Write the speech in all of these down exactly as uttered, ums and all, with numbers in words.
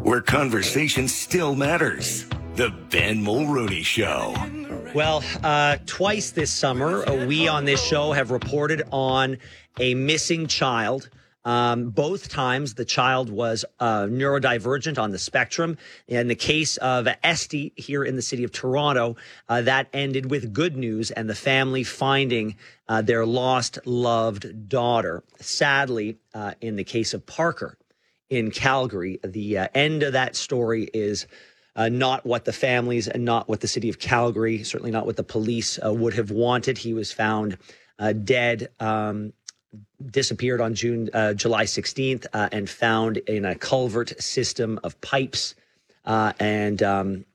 where conversation still matters. The Ben Mulrooney Show. Well, uh, twice this summer, uh, we on this show have reported on a missing child. Um, both times, the child was uh, neurodivergent on the spectrum. In the case of Esty here in the city of Toronto, uh, that ended with good news and the family finding uh, their lost, loved daughter. Sadly, uh, in the case of Parker in Calgary, the uh, end of that story is Uh, not what the families and not what the city of Calgary, certainly not what the police uh, would have wanted. He was found uh, dead, um, disappeared on June, uh, July sixteenth, uh, and found in a culvert system of pipes. Uh, and um,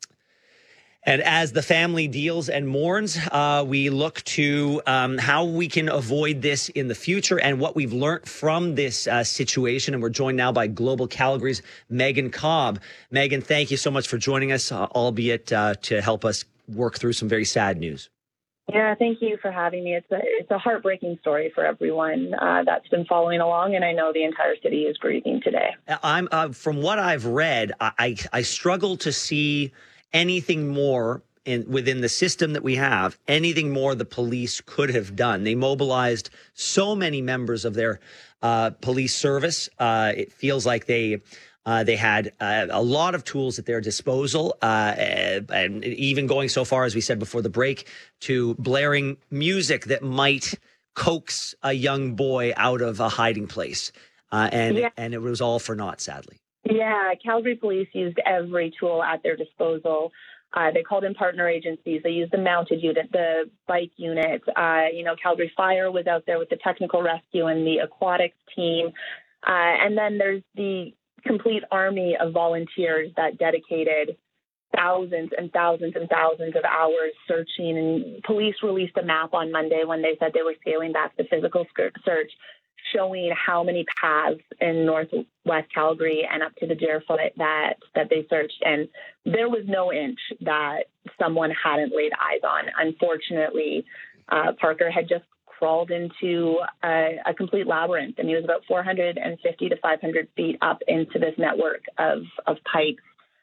and as the family deals and mourns, uh, we look to um, how we can avoid this in the future and what we've learned from this uh, situation. And we're joined now by Global Calgary's Megan Cobb. Megan, thank you so much for joining us, uh, albeit uh, to help us work through some very sad news. Yeah, thank you for having me. It's a, it's a heartbreaking story for everyone uh, that's been following along, and I know the entire city is grieving today. I'm uh, from what I've read, I, I, I struggle to see anything more in within the system that we have, anything more the police could have done. They mobilized so many members of their uh, police service. Uh, it feels like they uh, they had uh, a lot of tools at their disposal, uh, and even going so far, as we said before the break, to blaring music that might coax a young boy out of a hiding place. Uh, and yeah. and it was all for naught, sadly. Yeah, Calgary police used every tool at their disposal. Uh, they called in partner agencies. They used the mounted unit, the bike unit. Uh, you know, Calgary Fire was out there with the technical rescue and the aquatics team. Uh, and then there's the complete army of volunteers that dedicated thousands and thousands and thousands of hours searching. And police released a map on Monday when they said they were scaling back the physical search, showing how many paths in northwest Calgary and up to the Deerfoot that, that they searched. And there was no inch that someone hadn't laid eyes on. Unfortunately, uh, Parker had just crawled into a, a complete labyrinth, and he was about four hundred fifty to five hundred feet up into this network of, of pipes.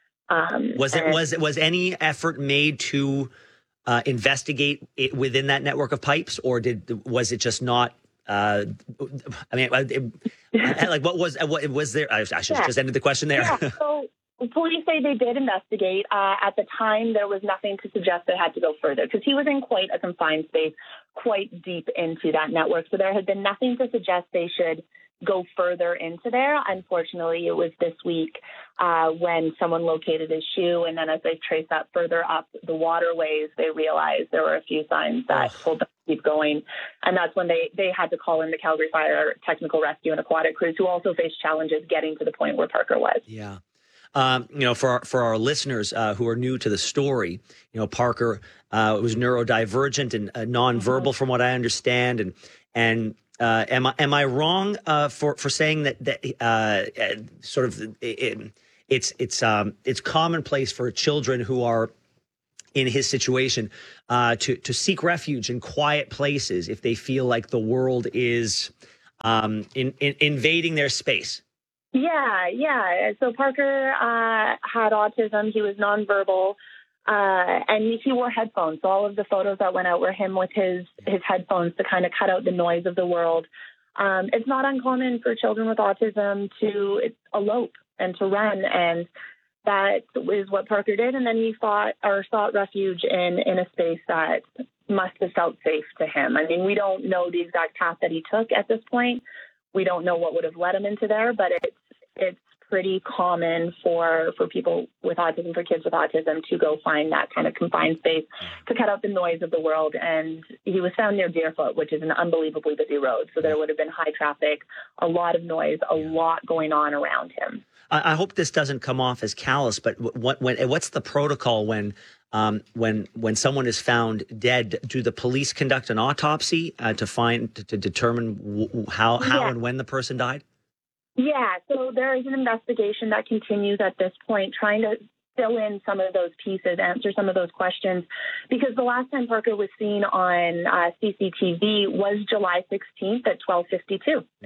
Um, was it, was it, was any effort made to uh, investigate it within that network of pipes, or did, was it just not Uh, I mean, it, like, what was what was there? I, I should yeah. just ended the question there. Yeah. So police say they did investigate. Uh, at the time, there was nothing to suggest they had to go further because he was in quite a confined space, quite deep into that network. So there had been nothing to suggest they should go further into there. Unfortunately, it was this week uh, when someone located his shoe, and then as they traced that further up the waterways, they realized there were a few signs that oh. told them to keep going. And that's when they, they had to call in the Calgary Fire Technical Rescue and Aquatic crews, who also faced challenges getting to the point where Parker was. Yeah. Um, you know, for our, for our listeners uh, who are new to the story, you know, Parker uh, was neurodivergent and uh, nonverbal, mm-hmm. from what I understand, and and. Uh, am I am I wrong uh, for for saying that that uh, sort of it, it's it's um, it's commonplace for children who are in his situation uh, to to seek refuge in quiet places if they feel like the world is um, in, in invading their space? Yeah, yeah. So Parker uh, had autism. He was nonverbal. Uh, and he wore headphones. So all of the photos that went out were him with his, his headphones to kind of cut out the noise of the world. Um, it's not uncommon for children with autism to elope and to run. And that is what Parker did. And then he fought or sought refuge in, in a space that must have felt safe to him. I mean, we don't know the exact path that he took at this point. We don't know what would have led him into there, but it's, it's, pretty common for, for people with autism, for kids with autism, to go find that kind of confined space to cut out the noise of the world. And he was found near Deerfoot, which is an unbelievably busy road. So there would have been high traffic, a lot of noise, a lot going on around him. I hope this doesn't come off as callous, but what, when, what's the protocol when um, when when someone is found dead? Do the police conduct an autopsy uh, to find to, to determine w- how how yeah. and when the person died? Yeah, so there is an investigation that continues at this point, trying to fill in some of those pieces, answer some of those questions, because the last time Parker was seen on uh, C C T V was July sixteenth at twelve fifty-two. Mm.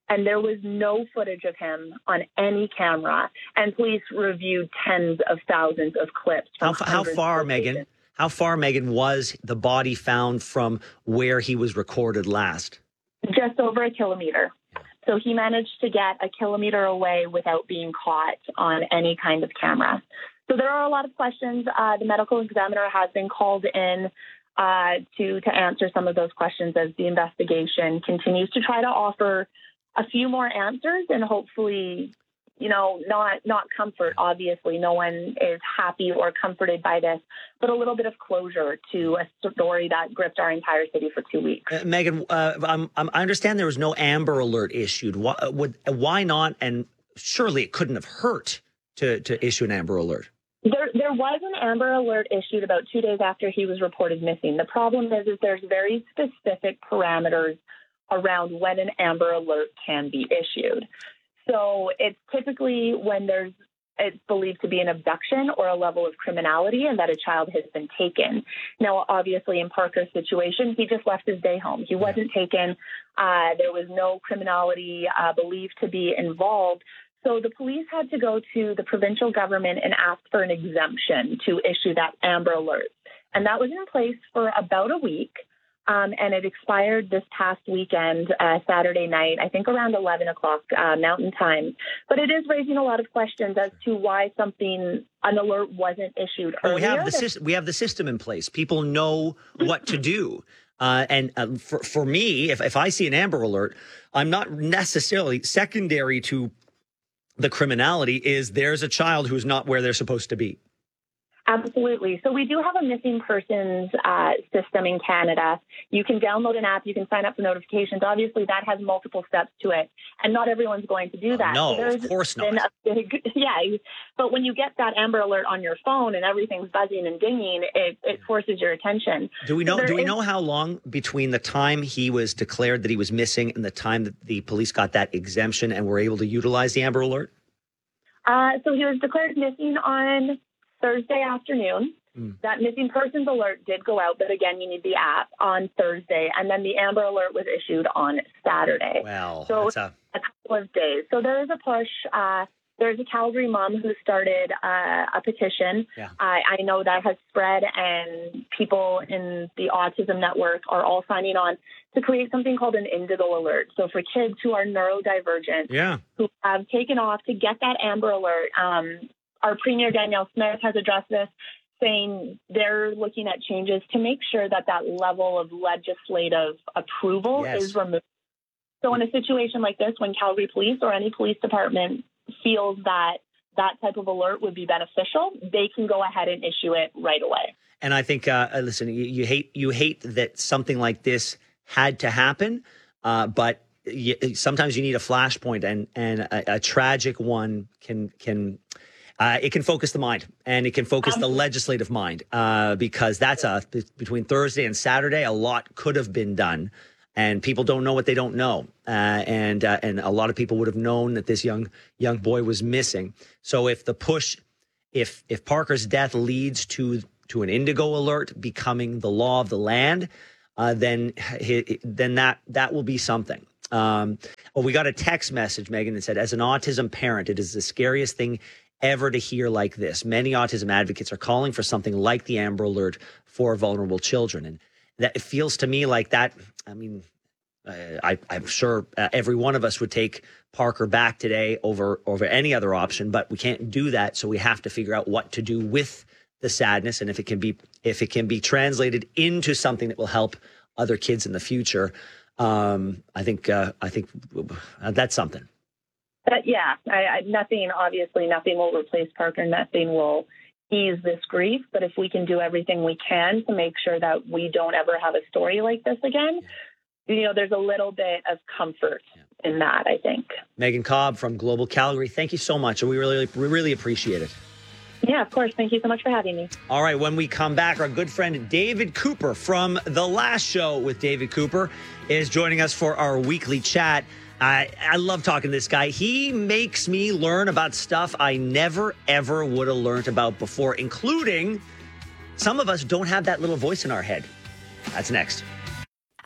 and there was no footage of him on any camera. And police reviewed tens of thousands of clips. How, From how far, Megan? How far, Megan, was the body found from where he was recorded last? Just over a kilometer. So he managed to get a kilometer away without being caught on any kind of camera. So there are a lot of questions. Uh, the medical examiner has been called in uh, to, to answer some of those questions as the investigation continues to try to offer a few more answers and hopefully, you know, not not comfort. Obviously, no one is happy or comforted by this, but a little bit of closure to a story that gripped our entire city for two weeks. Uh, Megan, uh, I'm, I'm, I understand there was no Amber Alert issued. Why, would, why not? And surely it couldn't have hurt to, to issue an Amber Alert. There, there was an Amber Alert issued about two days after he was reported missing. The problem is, is there's very specific parameters around when an Amber Alert can be issued. So it's typically when there's, it's believed to be an abduction or a level of criminality and that a child has been taken. Now, obviously, in Parker's situation, he just left his day home. He wasn't taken. Uh, there was no criminality uh, believed to be involved. So the police had to go to the provincial government and ask for an exemption to issue that Amber Alert. And that was in place for about a week. Um, and it expired this past weekend, uh, Saturday night, I think around eleven o'clock uh, Mountain Time. But it is raising a lot of questions as to why something, an alert wasn't issued well, earlier. We have the system. We have the system in place. People know what to do. Uh, and uh, for for me, if if I see an Amber Alert, I'm not necessarily secondary to the criminality. Is there's a child who's not where they're supposed to be. Absolutely. So we do have a missing persons uh, system in Canada. You can download an app. You can sign up for notifications. Obviously, that has multiple steps to it, and not everyone's going to do that. No, so of course not. A big, yeah, but when you get that Amber Alert on your phone and everything's buzzing and dinging, it, it forces your attention. Do we know? So do we is, know how long between the time he was declared that he was missing and the time that the police got that exemption and were able to utilize the Amber Alert? Uh, so he was declared missing on Thursday afternoon. Mm. That missing persons alert did go out, but again, you need the app on Thursday, and then the Amber Alert was issued on Saturday. Wow, so that's a... a couple of days. So there is a push. Uh, there's a Calgary mom who started uh, a petition. Yeah. I, I know that has spread, and people in the Autism Network are all signing on to create something called an Indigo Alert. So for kids who are neurodivergent, yeah. who have taken off to get that Amber Alert, um, our Premier Danielle Smith has addressed this, saying they're looking at changes to make sure that that level of legislative approval yes. is removed. So in a situation like this, when Calgary Police or any police department feels that that type of alert would be beneficial, they can go ahead and issue it right away. And I think, uh, listen, you, you hate you hate that something like this had to happen, uh, but you, sometimes you need a flashpoint, and and a, a tragic one can can. Uh, it can focus the mind, and it can focus the legislative mind, uh, because that's a between Thursday and Saturday, a lot could have been done, and people don't know what they don't know, uh, and uh, and a lot of people would have known that this young young boy was missing. So if the push, if if Parker's death leads to to an Indigo Alert becoming the law of the land, uh, then then that that will be something. Um, well, we got a text message, Megan, that said, as an autism parent, it is the scariest thing ever to hear like this. Many autism advocates are calling for something like the Amber Alert for vulnerable children. And that it feels to me like that. I mean, uh, I, I'm sure uh, every one of us would take Parker back today over, over any other option, but we can't do that. So we have to figure out what to do with the sadness. And if it can be, if it can be translated into something that will help other kids in the future, um, I think, uh, I think uh, that's something. But yeah, I, I, nothing, obviously nothing will replace Parker. Nothing will ease this grief. But if we can do everything we can to make sure that we don't ever have a story like this again, you know, there's a little bit of comfort in that, I think. Megan Cobb from Global Calgary, thank you so much. We really, we really appreciate it. Yeah, of course. Thank you so much for having me. All right. When we come back, our good friend David Cooper from The Last Show with David Cooper is joining us for our weekly chat. I, I love talking to this guy. He makes me learn about stuff I never, ever would have learned about before, including some of us don't have that little voice in our head. That's next.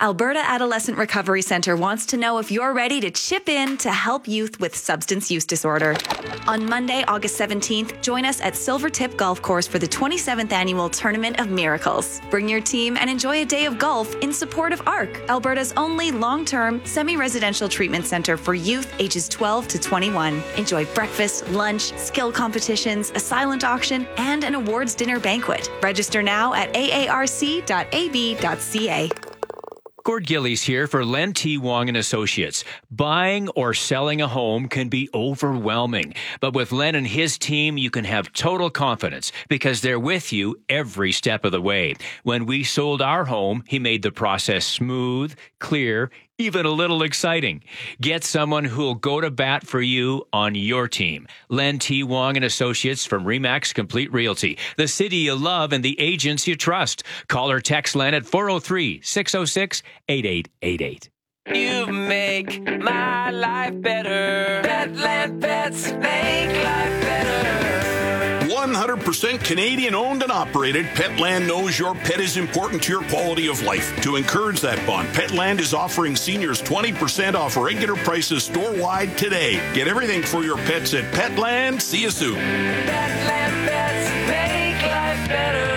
Alberta Adolescent Recovery Centre wants to know if you're ready to chip in to help youth with substance use disorder. On Monday, August seventeenth, join us at Silvertip Golf Course for the twenty-seventh Annual Tournament of Miracles. Bring your team and enjoy a day of golf in support of A R C, Alberta's only long-term, semi-residential treatment centre for youth ages twelve to twenty-one. Enjoy breakfast, lunch, skill competitions, a silent auction, and an awards dinner banquet. Register now at a a r c dot a b dot c a. Gord Gillies here for Len T. Wong and Associates. Buying or selling a home can be overwhelming, but with Len and his team, you can have total confidence because they're with you every step of the way. When we sold our home, he made the process smooth, clear, even a little exciting. Get someone who'll go to bat for you on your team. Len T. Wong and Associates from Remax Complete Realty, the city you love and the agents you trust. Call or text Len at four oh three, six oh six, eight eight eight eight. You make my life better. Petland Pets make life better. one hundred percent Canadian owned and operated, Petland knows your pet is important to your quality of life. To encourage that bond, Petland is offering seniors twenty percent off regular prices store-wide today. Get everything for your pets at Petland. See you soon. Petland Pets make life better.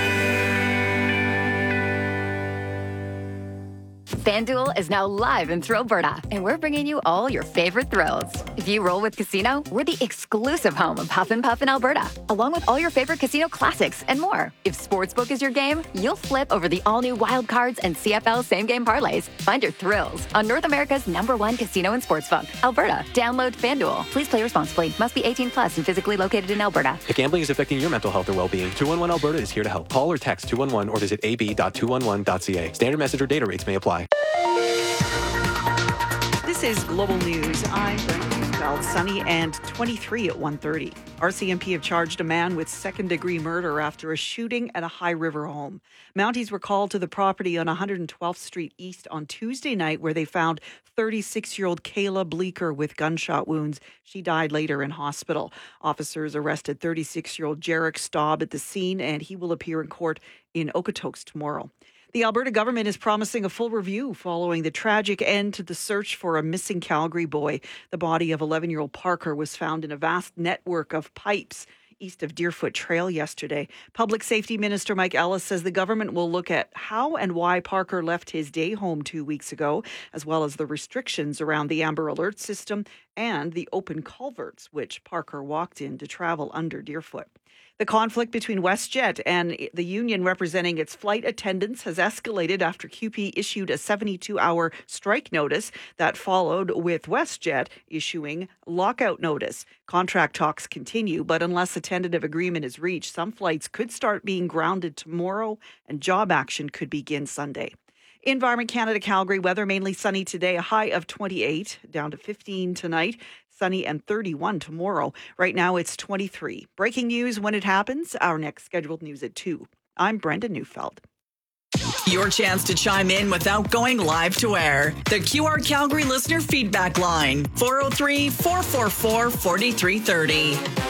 FanDuel is now live in Thrillberta, and we're bringing you all your favorite thrills. If you roll with Casino, we're the exclusive home of Huff and Puff in Alberta, along with all your favorite casino classics and more. If Sportsbook is your game, you'll flip over the all-new Wild Cards and C F L same-game parlays. Find your thrills on North America's number one casino and sportsbook, Alberta. Download FanDuel. Please play responsibly. Must be eighteen plus and physically located in Alberta. If gambling is affecting your mental health or well-being, two one one Alberta is here to help. Call or text two one one or visit a b dot two one one dot c a. Standard message or data rates may apply. This is Global News. I'm Brenda Neufeld. Sunny and twenty-three at one thirty. R C M P have charged a man with second-degree murder after a shooting at a High River home. Mounties were called to the property on one hundred twelfth Street East on Tuesday night, where they found thirty-six-year-old Kayla Bleeker with gunshot wounds. She died later in hospital. Officers arrested thirty-six-year-old Jarek Staub at the scene, and he will appear in court in Okotoks tomorrow. The Alberta government is promising a full review following the tragic end to the search for a missing Calgary boy. The body of eleven-year-old Parker was found in a vast network of pipes east of Deerfoot Trail yesterday. Public Safety Minister Mike Ellis says the government will look at how and why Parker left his day home two weeks ago, as well as the restrictions around the Amber Alert system and the open culverts which Parker walked in to travel under Deerfoot. The conflict between WestJet and the union representing its flight attendants has escalated after C U P E issued a seventy-two hour strike notice that followed with WestJet issuing lockout notice. Contract talks continue, but unless a tentative agreement is reached, some flights could start being grounded tomorrow and job action could begin Sunday. Environment Canada Calgary weather, mainly sunny today, a high of twenty-eight, down to fifteen tonight. Sunny and thirty-one tomorrow. Right now it's twenty-three. Breaking news when it happens. Our next scheduled news at two. I'm Brenda Neufeld. Your chance to chime in without going live to air. The Q R Calgary listener feedback line, four oh three, four four four, four three three oh.